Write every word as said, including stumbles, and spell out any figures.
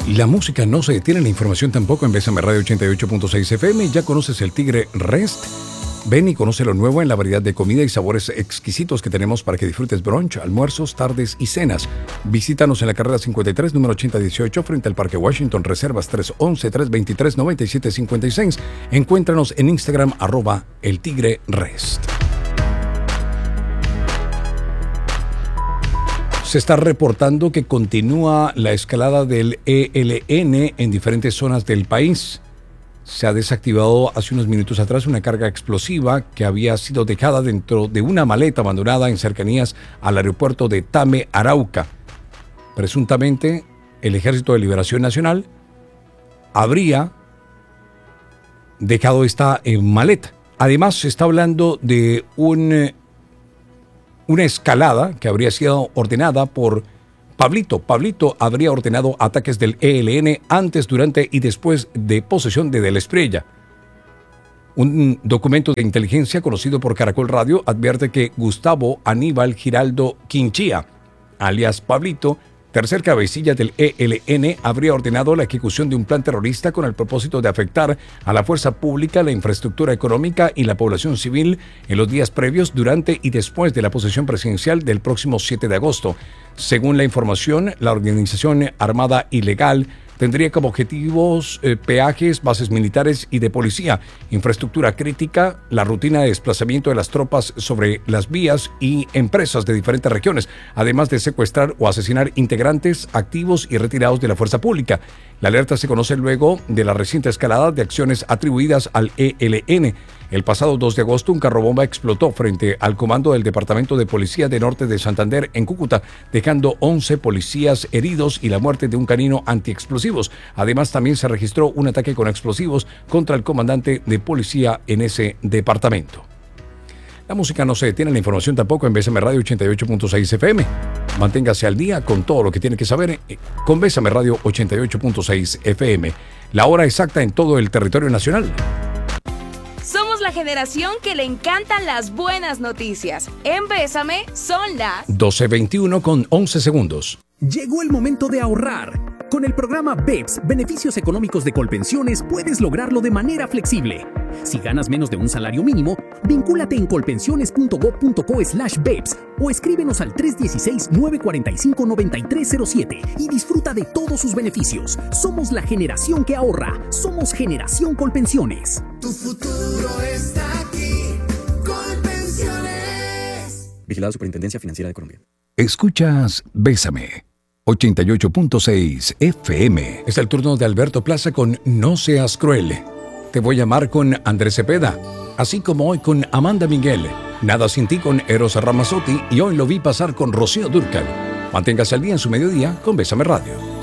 La música no se detiene, la información tampoco en Bésame Radio ochenta y ocho punto seis F M. ¿Ya conoces el Tigre Rest? Ven y conoce lo nuevo en la variedad de comida y sabores exquisitos que tenemos para que disfrutes brunch, almuerzos, tardes y cenas. Visítanos en la carrera cincuenta y tres, número ochenta dieciocho, frente al Parque Washington. Reservas tres once, tres veintitrés, noventa y siete cincuenta y seis. Encuéntranos en Instagram, arroba el Tigre Rest. Se está reportando que continúa la escalada del E L N en diferentes zonas del país. Se ha desactivado hace unos minutos atrás una carga explosiva que había sido dejada dentro de una maleta abandonada en cercanías al aeropuerto de Tame, Arauca. Presuntamente, el Ejército de Liberación Nacional habría dejado esta eh, maleta. Además, se está hablando de un, eh, una escalada que habría sido ordenada por Pablito. Pablito habría ordenado ataques del E L N antes, durante y después de posesión de Del Espriella. Un documento de inteligencia conocido por Caracol Radio advierte que Gustavo Aníbal Giraldo Quinchía, alias Pablito, tercer cabecilla del E L N, habría ordenado la ejecución de un plan terrorista con el propósito de afectar a la fuerza pública, la infraestructura económica y la población civil en los días previos, durante y después de la posesión presidencial del próximo siete de agosto. Según la información, la organización armada ilegal tendría como objetivos eh, peajes, bases militares y de policía, infraestructura crítica, la rutina de desplazamiento de las tropas sobre las vías y empresas de diferentes regiones, además de secuestrar o asesinar integrantes activos y retirados de la fuerza pública. La alerta se conoce luego de la reciente escalada de acciones atribuidas al E L N. El pasado dos de agosto, un carrobomba explotó frente al comando del Departamento de Policía de Norte de Santander en Cúcuta, dejando once policías heridos y la muerte de un canino antiexplosivos. Además, también se registró un ataque con explosivos contra el comandante de policía en ese departamento. La música no se detiene, la información tampoco en Bésame Radio ochenta y ocho punto seis F M. Manténgase al día con todo lo que tiene que saber con Bésame Radio ochenta y ocho punto seis F M. La hora exacta en todo el territorio nacional. Somos la generación que le encantan las buenas noticias. En Bésame son las doce veintiuno con once segundos. Llegó el momento de ahorrar. Con el programa B E P S, Beneficios Económicos de Colpensiones, puedes lograrlo de manera flexible. Si ganas menos de un salario mínimo, vincúlate en colpensiones.gov.co slash BEPS o escríbenos al tres uno seis, nueve cuatro cinco, nueve tres cero siete y disfruta de todos sus beneficios. Somos la generación que ahorra. Somos Generación Colpensiones. Tu futuro está aquí. Colpensiones. Vigilado Superintendencia Financiera de Colombia. Escuchas Bésame ochenta y ocho punto seis F M. Es el turno de Alberto Plaza con No Seas Cruel. Te voy a amar con Andrés Cepeda, así como hoy con Amanda Miguel. Nada sin ti con Eros Ramazzotti y hoy lo vi pasar con Rocío Dúrcal. Manténgase al día en su mediodía con Bésame Radio.